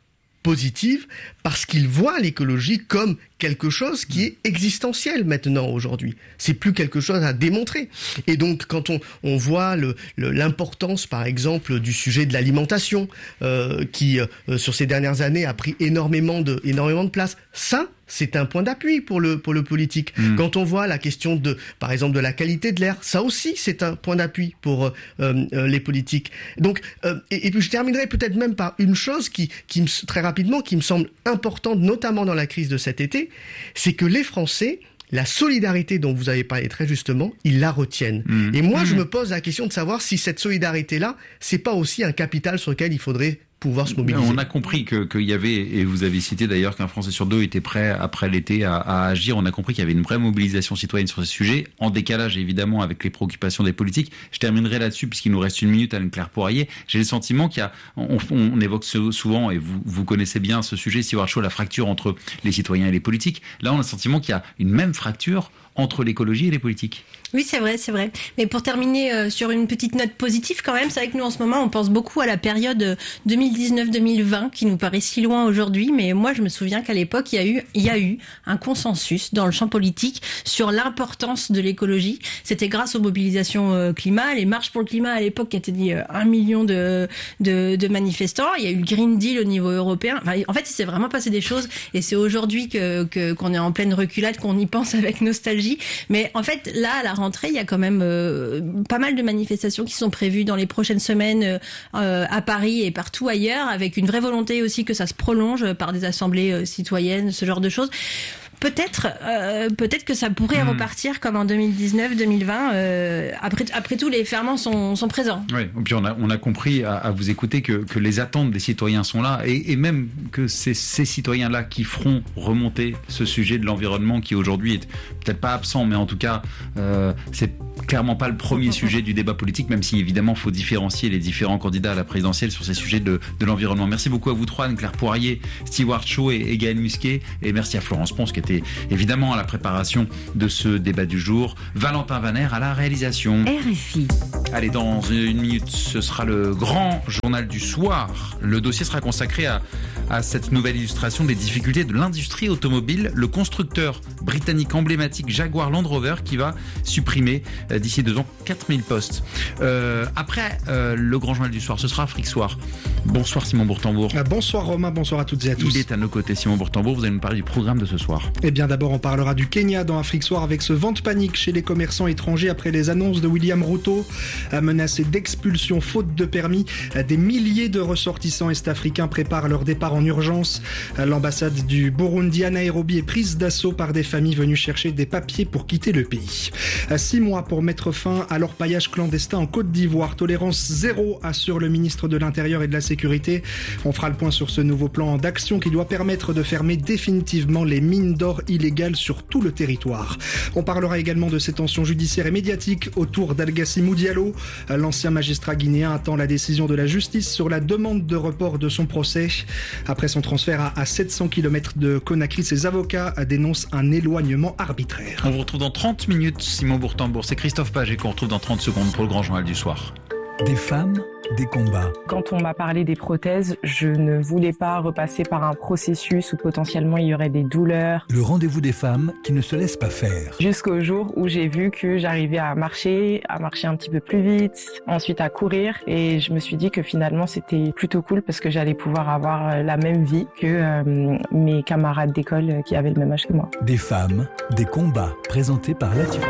positive parce qu'ils voient l'écologie comme quelque chose qui est existentiel maintenant aujourd'hui. C'est plus quelque chose à démontrer. Et donc quand on, on voit le, le, l'importance par exemple du sujet de l'alimentation euh, qui euh, sur ces dernières années a pris énormément de, énormément de place, ça c'est un point d'appui pour le pour le politique. Mmh. Quand on voit la question de, par exemple, de la qualité de l'air, ça aussi c'est un point d'appui pour euh, euh, les politiques. Donc, euh, et, et puis je terminerai peut-être même par une chose qui, qui me, très rapidement, qui me semble importante, notamment dans la crise de cet été, c'est que les Français, la solidarité dont vous avez parlé très justement, ils la retiennent. Mmh. Et moi, mmh. je me pose la question de savoir si cette solidarité-là, c'est pas aussi un capital sur lequel il faudrait pouvoir se mobiliser. On a compris que qu'il y avait, et vous avez cité d'ailleurs qu'un Français sur deux était prêt après l'été à, à agir. On a compris qu'il y avait une vraie mobilisation citoyenne sur ce sujet, en décalage évidemment avec les préoccupations des politiques. Je terminerai là-dessus puisqu'il nous reste une minute à Anne-Claire Poirier. J'ai le sentiment qu'il y a, on, on évoque souvent, et vous, vous connaissez bien ce sujet, Stewart Shaw, la fracture entre les citoyens et les politiques. Là, on a le sentiment qu'il y a une même fracture entre l'écologie et les politiques. Oui, c'est vrai, c'est vrai. Mais pour terminer euh, sur une petite note positive quand même, c'est vrai que nous en ce moment on pense beaucoup à la période deux mille dix-neuf deux mille vingt qui nous paraît si loin aujourd'hui, mais moi je me souviens qu'à l'époque il y a eu, il y a eu un consensus dans le champ politique sur l'importance de l'écologie. C'était grâce aux mobilisations euh, climat, les marches pour le climat à l'époque qui étaient dit euh, un million de, de, de manifestants. Il y a eu le Green Deal au niveau européen. Enfin, en fait, il s'est vraiment passé des choses et c'est aujourd'hui que, que qu'on est en pleine reculade, qu'on y pense avec nostalgie. Mais en fait, là, à la rentrée, il y a quand même euh, pas mal de manifestations qui sont prévues dans les prochaines semaines euh, à Paris et partout ailleurs, avec une vraie volonté aussi que ça se prolonge par des assemblées euh, citoyennes, ce genre de choses. Peut-être, euh, peut-être que ça pourrait mmh. repartir comme en deux mille dix-neuf deux mille vingt. Euh, après, après tout, les ferments sont, sont présents. Oui, et puis on a, on a compris à, à vous écouter que, que les attentes des citoyens sont là, et, et même que c'est ces citoyens-là qui feront remonter ce sujet de l'environnement qui aujourd'hui est peut-être pas absent, mais en tout cas, euh, c'est clairement pas le premier sujet du débat politique, même si évidemment il faut différencier les différents candidats à la présidentielle sur ces sujets de, de l'environnement. Merci beaucoup à vous trois, Anne-Claire Poirier, Stewart Shaw et, et Gaël Musquet, et merci à Florence Ponce qui était évidemment à la préparation de ce débat du jour. Valentin Vaner à la réalisation. R F I. Allez, dans une minute, ce sera le grand journal du soir. Le dossier sera consacré à, à cette nouvelle illustration des difficultés de l'industrie automobile. Le constructeur britannique emblématique Jaguar Land Rover qui va supprimer euh, d'ici deux ans quatre mille postes. Euh, après euh, le grand journal du soir, ce sera Afrique Soir. Bonsoir Simon Bourtambour. Bonsoir Romain, bonsoir à toutes et à tous. Il est à nos côtés, Simon Bourtambour. Vous allez nous parler du programme de ce soir. Eh bien d'abord on parlera du Kenya dans Afrique Soir avec ce vent de panique chez les commerçants étrangers après les annonces de William Ruto menacé d'expulsion faute de permis. Des milliers de ressortissants est-africains préparent leur départ en urgence. L'ambassade du Burundi à Nairobi est prise d'assaut par des familles venues chercher des papiers pour quitter le pays. Six mois pour mettre fin à l'orpaillage clandestin en Côte d'Ivoire. Tolérance zéro, assure le ministre de l'Intérieur et de la Sécurité. On fera le point sur ce nouveau plan d'action qui doit permettre de fermer définitivement les mines d'or illégales sur tout le territoire. On parlera également de ces tensions judiciaires et médiatiques autour d'Al-Gassimou Diallo. L'ancien magistrat guinéen attend la décision de la justice sur la demande de report de son procès. Après son transfert à, à sept cents kilomètres de Conakry, ses avocats dénoncent un éloignement arbitraire. On vous retrouve dans trente minutes, Simon Bourtambour. C'est Christophe Page et qu'on retrouve dans trente secondes pour le grand journal du soir. Des femmes, des combats. Quand on m'a parlé des prothèses, je ne voulais pas repasser par un processus où potentiellement il y aurait des douleurs. Le rendez-vous des femmes qui ne se laissent pas faire. Jusqu'au jour où j'ai vu que j'arrivais à marcher, à marcher un petit peu plus vite, ensuite à courir. Et je me suis dit que finalement c'était plutôt cool parce que j'allais pouvoir avoir la même vie que euh, mes camarades d'école qui avaient le même âge que moi. Des femmes, des combats, présentés par Latifa.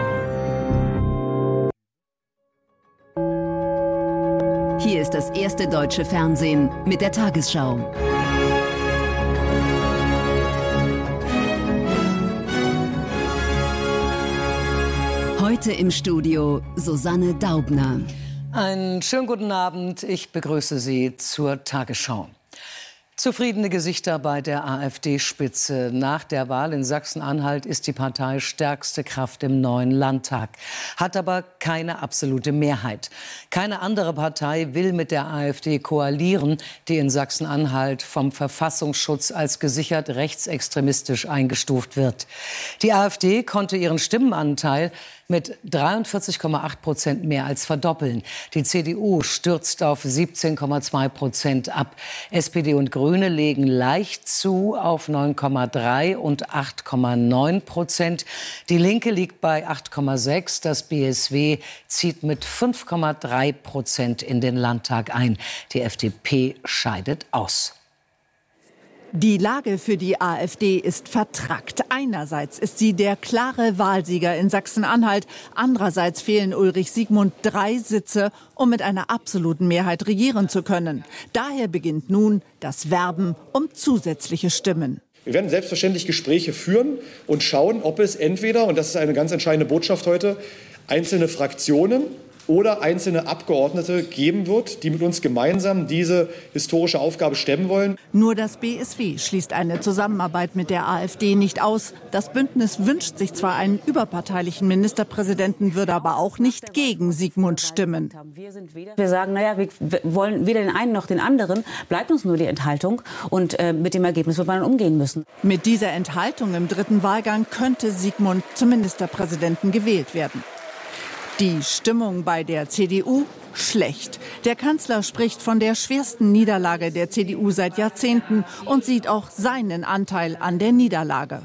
Hier ist das erste deutsche Fernsehen mit der Tagesschau. Heute im Studio Susanne Daubner. Einen schönen guten Abend. Ich begrüße Sie zur Tagesschau. Zufriedene Gesichter bei der AfD-Spitze. Nach der Wahl in Sachsen-Anhalt ist die Partei stärkste Kraft im neuen Landtag, hat aber keine absolute Mehrheit. Keine andere Partei will mit der AfD koalieren, die in Sachsen-Anhalt vom Verfassungsschutz als gesichert rechtsextremistisch eingestuft wird. Die AfD konnte ihren Stimmenanteil mit dreiundvierzig Komma acht Prozent mehr als verdoppeln. Die C D U stürzt auf siebzehn Komma zwei Prozent ab. S P D und Grüne legen leicht zu auf neun Komma drei und acht Komma neun Prozent. Die Linke liegt bei acht Komma sechs. Das B S W zieht mit fünf Komma drei Prozent in den Landtag ein. Die F D P scheidet aus. Die Lage für die AfD ist vertrackt. Einerseits ist sie der klare Wahlsieger in Sachsen-Anhalt. Andererseits fehlen Ulrich Siegmund drei Sitze, um mit einer absoluten Mehrheit regieren zu können. Daher beginnt nun das Werben um zusätzliche Stimmen. Wir werden selbstverständlich Gespräche führen und schauen, ob es entweder, und das ist eine ganz entscheidende Botschaft heute, einzelne Fraktionen oder einzelne Abgeordnete geben wird, die mit uns gemeinsam diese historische Aufgabe stemmen wollen. Nur das B S W schließt eine Zusammenarbeit mit der AfD nicht aus. Das Bündnis wünscht sich zwar einen überparteilichen Ministerpräsidenten, würde aber auch nicht gegen Siegmund stimmen. Wir sagen, naja, wir wollen weder den einen noch den anderen, bleibt uns nur die Enthaltung und äh, mit dem Ergebnis wird man dann umgehen müssen. Mit dieser Enthaltung im dritten Wahlgang könnte Siegmund zum Ministerpräsidenten gewählt werden. Die Stimmung bei der C D U schlecht. Der Kanzler spricht von der schwersten Niederlage der C D U seit Jahrzehnten und sieht auch seinen Anteil an der Niederlage.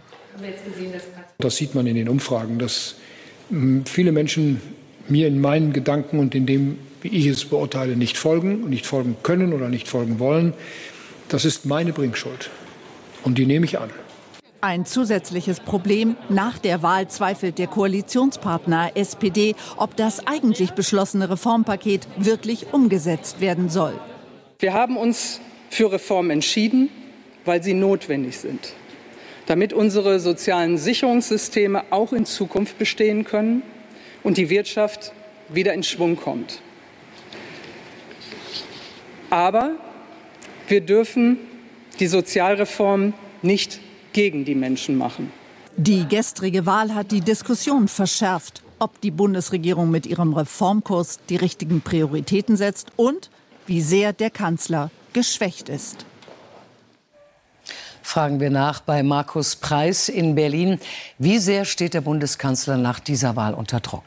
Das sieht man in den Umfragen, dass viele Menschen mir in meinen Gedanken und in dem, wie ich es beurteile, nicht folgen, nicht folgen können oder nicht folgen wollen. Das ist meine Bringschuld und die nehme ich an. Ein zusätzliches Problem: Nach der Wahl zweifelt der Koalitionspartner S P D, ob das eigentlich beschlossene Reformpaket wirklich umgesetzt werden soll. Wir haben uns für Reformen entschieden, weil sie notwendig sind, damit unsere sozialen Sicherungssysteme auch in Zukunft bestehen können und die Wirtschaft wieder in Schwung kommt. Aber wir dürfen die Sozialreformen nicht gegen die Menschen machen. Die gestrige Wahl hat die Diskussion verschärft, ob die Bundesregierung mit ihrem Reformkurs die richtigen Prioritäten setzt und wie sehr der Kanzler geschwächt ist. Fragen wir nach bei Markus Preiß in Berlin. Wie sehr steht der Bundeskanzler nach dieser Wahl unter Druck?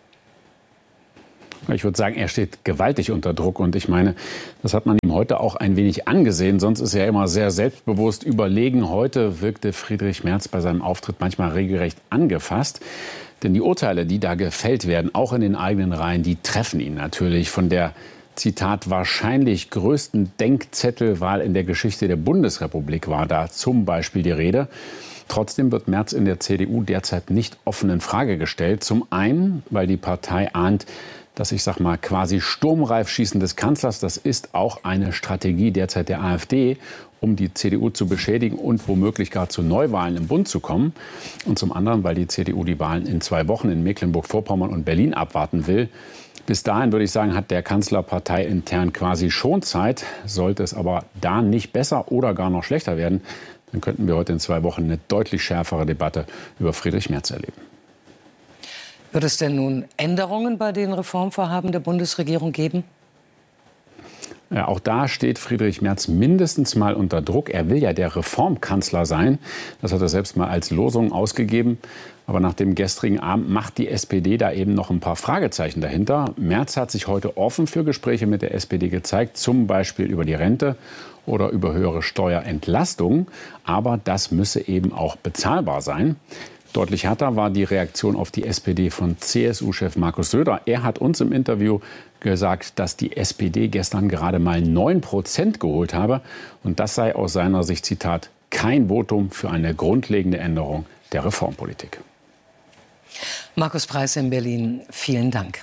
Ich würde sagen, er steht gewaltig unter Druck. Und ich meine, das hat man ihm heute auch ein wenig angesehen. Sonst ist er immer sehr selbstbewusst überlegen. Heute wirkte Friedrich Merz bei seinem Auftritt manchmal regelrecht angefasst. Denn die Urteile, die da gefällt werden, auch in den eigenen Reihen, die treffen ihn natürlich. Von der, Zitat, wahrscheinlich größten Denkzettelwahl in der Geschichte der Bundesrepublik war da zum Beispiel die Rede. Trotzdem wird Merz in der C D U derzeit nicht offen in Frage gestellt. Zum einen, weil die Partei ahnt, das, ich sag mal, quasi sturmreif Schießen des Kanzlers, das ist auch eine Strategie derzeit der AfD, um die C D U zu beschädigen und womöglich gar zu Neuwahlen im Bund zu kommen. Und zum anderen, weil die C D U die Wahlen in zwei Wochen in Mecklenburg-Vorpommern und Berlin abwarten will. Bis dahin, würde ich sagen, hat der Kanzler parteiintern quasi schon Zeit. Sollte es aber da nicht besser oder gar noch schlechter werden, dann könnten wir heute in zwei Wochen eine deutlich schärfere Debatte über Friedrich Merz erleben. Wird es denn nun Änderungen bei den Reformvorhaben der Bundesregierung geben? Ja, auch da steht Friedrich Merz mindestens mal unter Druck. Er will ja der Reformkanzler sein. Das hat er selbst mal als Losung ausgegeben. Aber nach dem gestrigen Abend macht die S P D da eben noch ein paar Fragezeichen dahinter. Merz hat sich heute offen für Gespräche mit der S P D gezeigt, zum Beispiel über die Rente oder über höhere Steuerentlastungen. Aber das müsse eben auch bezahlbar sein. Deutlich härter war die Reaktion auf die S P D von C S U-Chef Markus Söder. Er hat uns im Interview gesagt, dass die S P D gestern gerade mal neun Prozent geholt habe. Und das sei aus seiner Sicht, Zitat, kein Votum für eine grundlegende Änderung der Reformpolitik. Markus Preiß in Berlin, vielen Dank.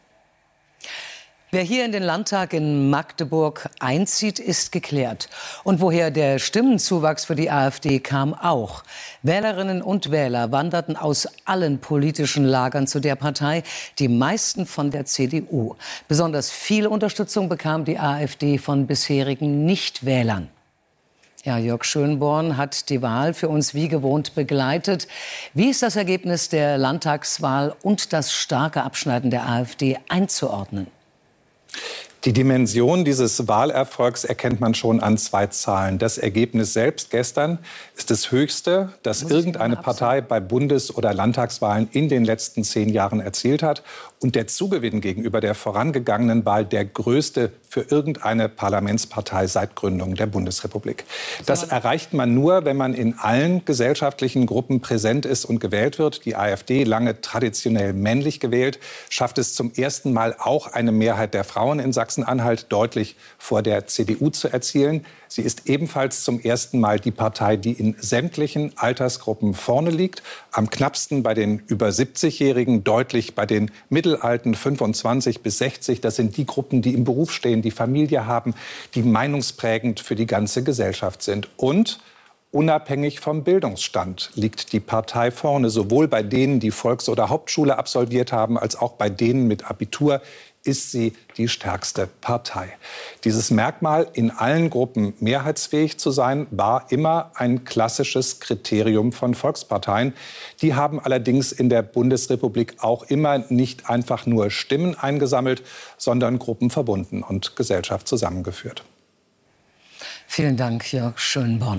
Wer hier in den Landtag in Magdeburg einzieht, ist geklärt. Und woher der Stimmenzuwachs für die AfD kam, auch. Wählerinnen und Wähler wanderten aus allen politischen Lagern zu der Partei, die meisten von der C D U. Besonders viel Unterstützung bekam die AfD von bisherigen Nichtwählern. Ja, Jörg Schönborn hat die Wahl für uns wie gewohnt begleitet. Wie ist das Ergebnis der Landtagswahl und das starke Abschneiden der AfD einzuordnen? Die Dimension dieses Wahlerfolgs erkennt man schon an zwei Zahlen. Das Ergebnis selbst gestern ist das höchste, das irgendeine Partei bei Bundes- oder Landtagswahlen in den letzten zehn Jahren erzielt hat. Und der Zugewinn gegenüber der vorangegangenen Wahl der größte für irgendeine Parlamentspartei seit Gründung der Bundesrepublik. Das erreicht man nur, wenn man in allen gesellschaftlichen Gruppen präsent ist und gewählt wird. Die AfD, lange traditionell männlich gewählt, schafft es zum ersten Mal auch eine Mehrheit der Frauen in Sachsen-Anhalt deutlich vor der C D U zu erzielen. Sie ist ebenfalls zum ersten Mal die Partei, die in sämtlichen Altersgruppen vorne liegt. Am knappsten bei den über siebzigjährigen, deutlich bei den Mittelalten fünfundzwanzig bis sechzig. Das sind die Gruppen, die im Beruf stehen, die Familie haben, die meinungsprägend für die ganze Gesellschaft sind. Und unabhängig vom Bildungsstand liegt die Partei vorne, sowohl bei denen, die Volks- oder Hauptschule absolviert haben, als auch bei denen mit Abitur ist sie die stärkste Partei. Dieses Merkmal, in allen Gruppen mehrheitsfähig zu sein, war immer ein klassisches Kriterium von Volksparteien. Die haben allerdings in der Bundesrepublik auch immer nicht einfach nur Stimmen eingesammelt, sondern Gruppen verbunden und Gesellschaft zusammengeführt. Vielen Dank, Jörg Schönborn.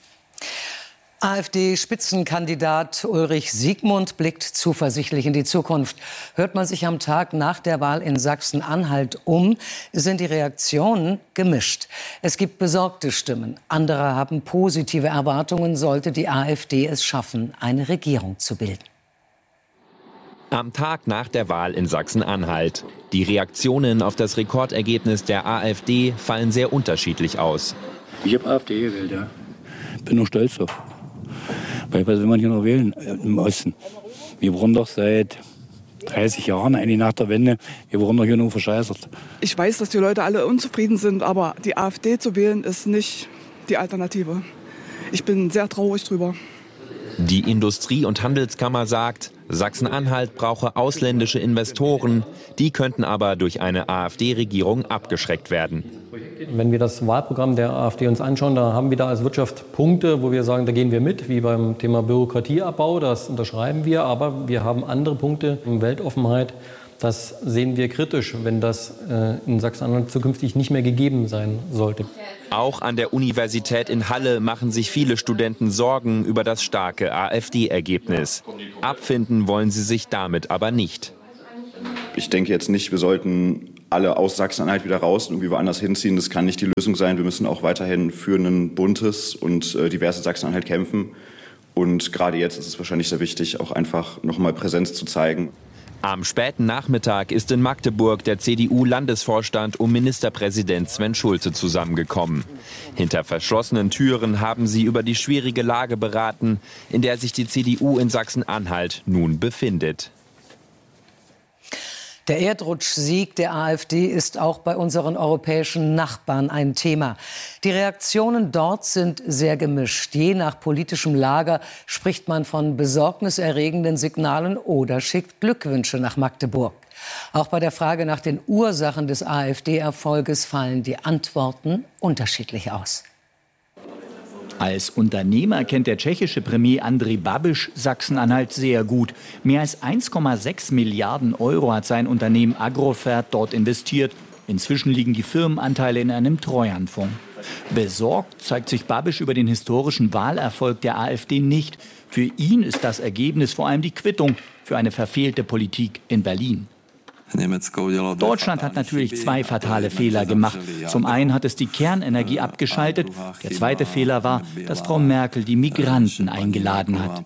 AfD-Spitzenkandidat Ulrich Siegmund blickt zuversichtlich in die Zukunft. Hört man sich am Tag nach der Wahl in Sachsen-Anhalt um, sind die Reaktionen gemischt. Es gibt besorgte Stimmen. Andere haben positive Erwartungen, sollte die AfD es schaffen, eine Regierung zu bilden. Am Tag nach der Wahl in Sachsen-Anhalt. Die Reaktionen auf das Rekordergebnis der AfD fallen sehr unterschiedlich aus. Ich habe AfD gewählt, ja. Bin nur stolz drauf. Weil was will man hier noch wählen im Osten? Wir wurden doch seit dreißig Jahren, eigentlich nach der Wende, wir wurden doch hier nur verscheißert. Ich weiß, dass die Leute alle unzufrieden sind, aber die AfD zu wählen ist nicht die Alternative. Ich bin sehr traurig drüber. Die Industrie- und Handelskammer sagt, Sachsen-Anhalt brauche ausländische Investoren. Die könnten aber durch eine AfD-Regierung abgeschreckt werden. Wenn wir das Wahlprogramm der AfD uns anschauen, da haben wir da als Wirtschaft Punkte, wo wir sagen, da gehen wir mit, wie beim Thema Bürokratieabbau, das unterschreiben wir. Aber wir haben andere Punkte, Weltoffenheit. Das sehen wir kritisch, wenn das äh, in Sachsen-Anhalt zukünftig nicht mehr gegeben sein sollte. Auch an der Universität in Halle machen sich viele Studenten Sorgen über das starke AfD-Ergebnis. Abfinden wollen sie sich damit aber nicht. Ich denke jetzt nicht, wir sollten alle aus Sachsen-Anhalt wieder raus und irgendwie woanders hinziehen. Das kann nicht die Lösung sein. Wir müssen auch weiterhin für ein buntes und äh, diverses Sachsen-Anhalt kämpfen. Und gerade jetzt ist es wahrscheinlich sehr wichtig, auch einfach noch mal Präsenz zu zeigen. Am späten Nachmittag ist in Magdeburg der C D U-Landesvorstand um Ministerpräsident Sven Schulze zusammengekommen. Hinter verschlossenen Türen haben sie über die schwierige Lage beraten, in der sich die C D U in Sachsen-Anhalt nun befindet. Der Erdrutschsieg der AfD ist auch bei unseren europäischen Nachbarn ein Thema. Die Reaktionen dort sind sehr gemischt. Je nach politischem Lager spricht man von besorgniserregenden Signalen oder schickt Glückwünsche nach Magdeburg. Auch bei der Frage nach den Ursachen des AfD-Erfolges fallen die Antworten unterschiedlich aus. Als Unternehmer kennt der tschechische Premier Andrej Babiš Sachsen-Anhalt sehr gut. Mehr als eins Komma sechs Milliarden Euro hat sein Unternehmen Agrofert dort investiert. Inzwischen liegen die Firmenanteile in einem Treuhandfonds. Besorgt zeigt sich Babiš über den historischen Wahlerfolg der AfD nicht. Für ihn ist das Ergebnis vor allem die Quittung für eine verfehlte Politik in Berlin. Deutschland hat natürlich zwei fatale Fehler gemacht. Zum einen hat es die Kernenergie abgeschaltet. Der zweite Fehler war, dass Frau Merkel die Migranten eingeladen hat.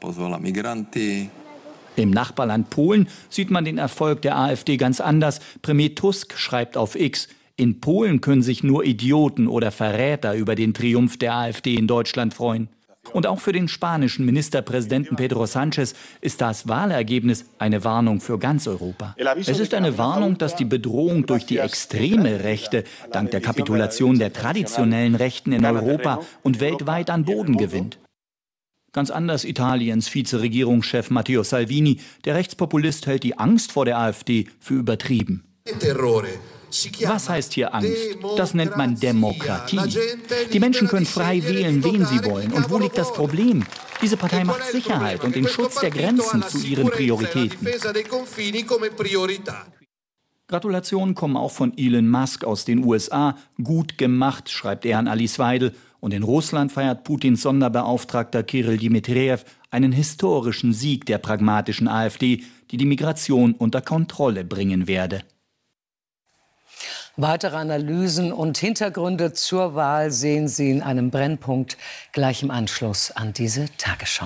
Im Nachbarland Polen sieht man den Erfolg der AfD ganz anders. Premier Tusk schreibt auf X: In Polen können sich nur Idioten oder Verräter über den Triumph der AfD in Deutschland freuen. Und auch für den spanischen Ministerpräsidenten Pedro Sánchez ist das Wahlergebnis eine Warnung für ganz Europa. Es ist eine Warnung, dass die Bedrohung durch die extreme Rechte dank der Kapitulation der traditionellen Rechten in Europa und weltweit an Boden gewinnt. Ganz anders Italiens Vizeregierungschef Matteo Salvini. Der Rechtspopulist hält die Angst vor der AfD für übertrieben. Was heißt hier Angst? Das nennt man Demokratie. Die Menschen können frei wählen, wen sie wollen. Und wo liegt das Problem? Diese Partei macht Sicherheit und den Schutz der Grenzen zu ihren Prioritäten. Gratulationen kommen auch von Elon Musk aus den U S A. Gut gemacht, schreibt er an Alice Weidel. Und in Russland feiert Putins Sonderbeauftragter Kyrill Dmitrijew einen historischen Sieg der pragmatischen AfD, die die Migration unter Kontrolle bringen werde. Weitere Analysen und Hintergründe zur Wahl sehen Sie in einem Brennpunkt gleich im Anschluss an diese Tagesschau.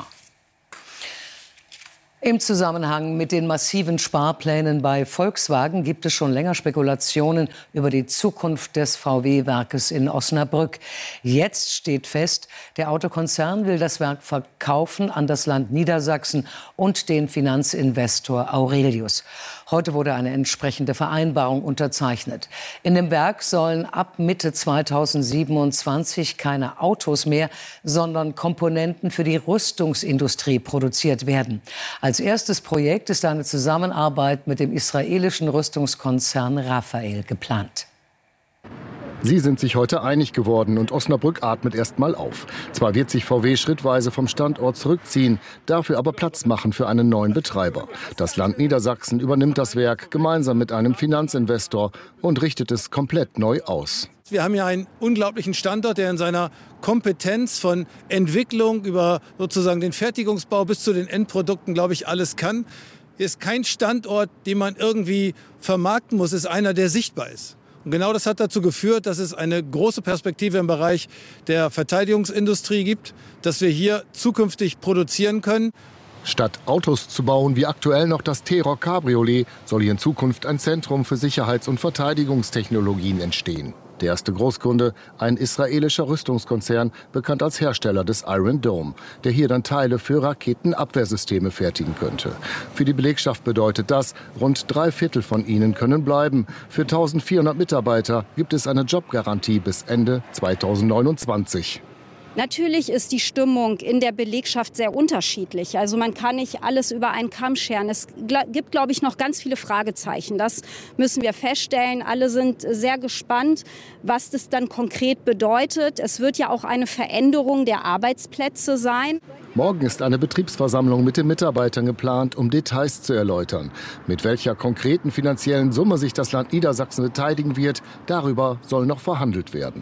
Im Zusammenhang mit den massiven Sparplänen bei Volkswagen gibt es schon länger Spekulationen über die Zukunft des V W-Werkes in Osnabrück. Jetzt steht fest, der Autokonzern will das Werk verkaufen an das Land Niedersachsen und den Finanzinvestor Aurelius. Heute wurde eine entsprechende Vereinbarung unterzeichnet. In dem Werk sollen ab Mitte zweitausendsiebenundzwanzig keine Autos mehr, sondern Komponenten für die Rüstungsindustrie produziert werden. Als erstes Projekt ist eine Zusammenarbeit mit dem israelischen Rüstungskonzern Rafael geplant. Sie sind sich heute einig geworden und Osnabrück atmet erst mal auf. Zwar wird sich V W schrittweise vom Standort zurückziehen, dafür aber Platz machen für einen neuen Betreiber. Das Land Niedersachsen übernimmt das Werk gemeinsam mit einem Finanzinvestor und richtet es komplett neu aus. Wir haben hier einen unglaublichen Standort, der in seiner Kompetenz von Entwicklung über sozusagen den Fertigungsbau bis zu den Endprodukten, glaube ich, alles kann. Hier ist kein Standort, den man irgendwie vermarkten muss, es ist einer, der sichtbar ist. Und genau das hat dazu geführt, dass es eine große Perspektive im Bereich der Verteidigungsindustrie gibt, dass wir hier zukünftig produzieren können. Statt Autos zu bauen wie aktuell noch das T-Roc Cabriolet, soll hier in Zukunft ein Zentrum für Sicherheits- und Verteidigungstechnologien entstehen. Der erste Großkunde, ein israelischer Rüstungskonzern, bekannt als Hersteller des Iron Dome, der hier dann Teile für Raketenabwehrsysteme fertigen könnte. Für die Belegschaft bedeutet das, rund drei Viertel von ihnen können bleiben. Für eintausendvierhundert Mitarbeiter gibt es eine Jobgarantie bis Ende zweitausendneunundzwanzig. Natürlich ist die Stimmung in der Belegschaft sehr unterschiedlich. Also man kann nicht alles über einen Kamm scheren. Es gibt, glaube ich, noch ganz viele Fragezeichen. Das müssen wir feststellen. Alle sind sehr gespannt, was das dann konkret bedeutet. Es wird ja auch eine Veränderung der Arbeitsplätze sein. Morgen ist eine Betriebsversammlung mit den Mitarbeitern geplant, um Details zu erläutern. Mit welcher konkreten finanziellen Summe sich das Land Niedersachsen beteiligen wird, darüber soll noch verhandelt werden.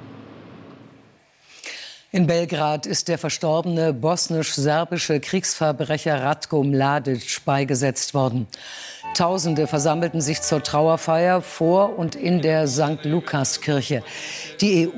In Belgrad ist der verstorbene bosnisch-serbische Kriegsverbrecher Ratko Mladic beigesetzt worden. Tausende versammelten sich zur Trauerfeier vor und in der Sankt Lukas-Kirche. Die E U